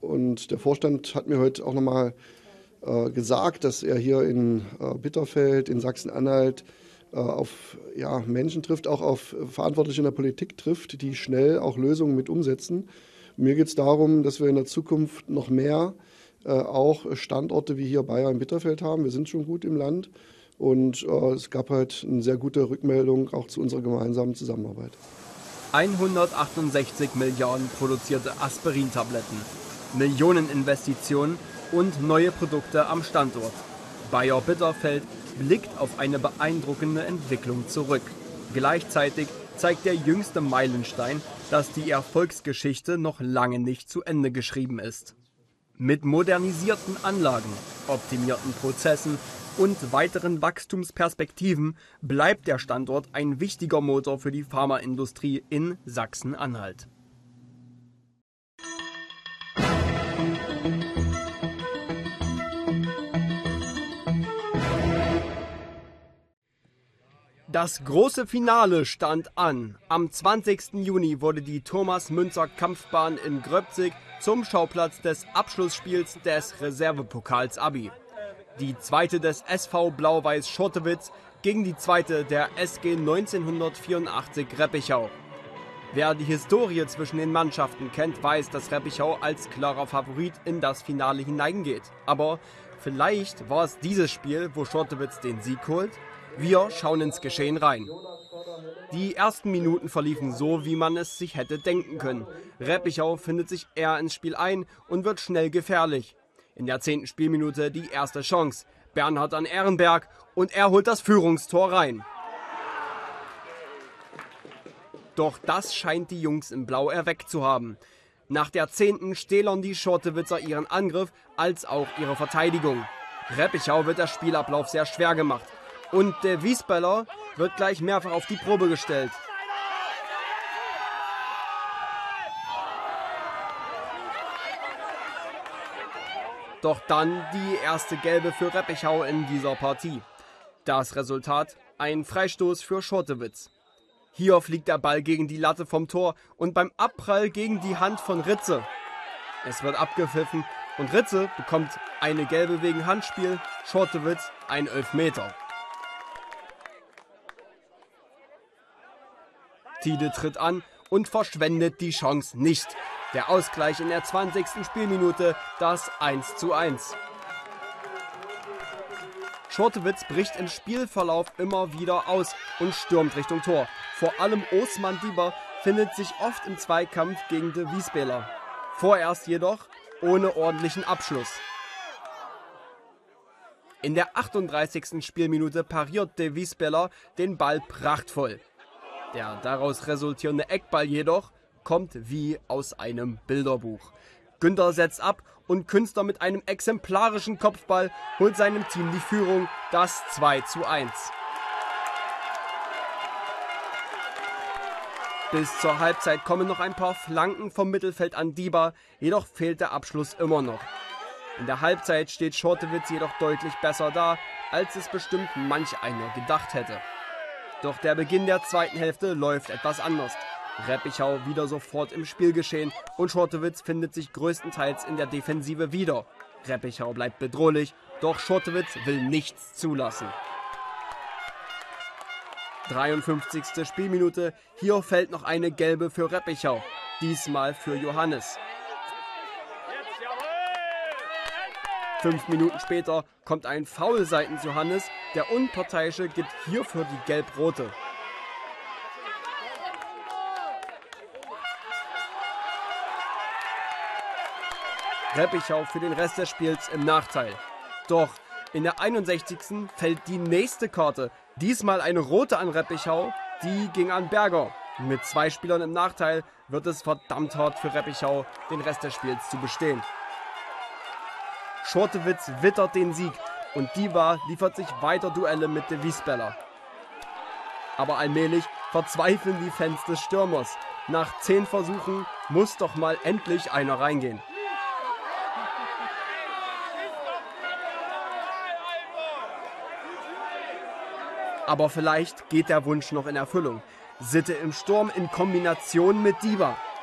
Und der Vorstand hat mir heute auch nochmal gesagt, dass er hier in Bitterfeld, in Sachsen-Anhalt auf Menschen trifft, auch auf Verantwortliche in der Politik trifft, die schnell auch Lösungen mit umsetzen. Mir geht es darum, dass wir in der Zukunft noch mehr auch Standorte wie hier Bayer in Bitterfeld haben. Wir sind schon gut im Land und es gab halt eine sehr gute Rückmeldung auch zu unserer gemeinsamen Zusammenarbeit. 168 Milliarden produzierte Aspirintabletten, Millioneninvestitionen und neue Produkte am Standort. Bayer Bitterfeld blickt auf eine beeindruckende Entwicklung zurück. Gleichzeitig zeigt der jüngste Meilenstein, dass die Erfolgsgeschichte noch lange nicht zu Ende geschrieben ist. Mit modernisierten Anlagen, optimierten Prozessen und weiteren Wachstumsperspektiven bleibt der Standort ein wichtiger Motor für die Pharmaindustrie in Sachsen-Anhalt. Das große Finale stand an. Am 20. Juni wurde die Thomas-Münzer-Kampfbahn in Gröbzig zum Schauplatz des Abschlussspiels des Reservepokals Abi. Die zweite des SV Blau-Weiß Schortewitz gegen die zweite der SG 1984 Reppichau. Wer die Historie zwischen den Mannschaften kennt, weiß, dass Reppichau als klarer Favorit in das Finale hineingeht. Aber vielleicht war es dieses Spiel, wo Schortewitz den Sieg holt? Wir schauen ins Geschehen rein. Die ersten Minuten verliefen so, wie man es sich hätte denken können. Reppichau findet sich eher ins Spiel ein und wird schnell gefährlich. In der 10. Spielminute die erste Chance. Bernhard an Ehrenberg und er holt das Führungstor rein. Doch das scheint die Jungs in Blau erweckt zu haben. Nach der 10. stählern die Schortewitzer ihren Angriff als auch ihre Verteidigung. Reppichau wird der Spielablauf sehr schwer gemacht. Und der Wiesballer wird gleich mehrfach auf die Probe gestellt. Doch dann die erste Gelbe für Reppichau in dieser Partie. Das Resultat: ein Freistoß für Schortewitz. Hier fliegt der Ball gegen die Latte vom Tor und beim Abprall gegen die Hand von Ritze. Es wird abgepfiffen und Ritze bekommt eine Gelbe wegen Handspiel, Schortewitz ein Elfmeter. Tide tritt an und verschwendet die Chance nicht. Der Ausgleich in der 20. Spielminute, das 1:1. Schortewitz bricht im Spielverlauf immer wieder aus und stürmt Richtung Tor. Vor allem Osman Dieber findet sich oft im Zweikampf gegen de Wiesbaler. Vorerst jedoch ohne ordentlichen Abschluss. In der 38. Spielminute pariert de Wiesbaler den Ball prachtvoll. Der daraus resultierende Eckball jedoch kommt wie aus einem Bilderbuch. Günther setzt ab und Künstler mit einem exemplarischen Kopfball holt seinem Team die Führung, das 2:1. Bis zur Halbzeit kommen noch ein paar Flanken vom Mittelfeld an Dieber, jedoch fehlt der Abschluss immer noch. In der Halbzeit steht Schortewitz jedoch deutlich besser da, als es bestimmt manch einer gedacht hätte. Doch der Beginn der zweiten Hälfte läuft etwas anders. Reppichau wieder sofort im Spielgeschehen und Schortewitz findet sich größtenteils in der Defensive wieder. Reppichau bleibt bedrohlich, doch Schortewitz will nichts zulassen. 53. Spielminute, hier fällt noch eine Gelbe für Reppichau, diesmal für Johannes. 5 Minuten später kommt ein Foul seitens Johannes, der Unparteiische gibt hierfür die Gelb-Rote. Reppichau für den Rest des Spiels im Nachteil. Doch in der 61. fällt die nächste Karte, diesmal eine rote an Reppichau, die ging an Berger. Mit 2 Spielern im Nachteil wird es verdammt hart für Reppichau, den Rest des Spiels zu bestehen. Schortewitz wittert den Sieg und Dieber liefert sich weiter Duelle mit de Wiesbaler. Aber allmählich verzweifeln die Fans des Stürmers. Nach 10 Versuchen muss doch mal endlich einer reingehen. Aber vielleicht geht der Wunsch noch in Erfüllung. Sitte im Sturm in Kombination mit Dieber.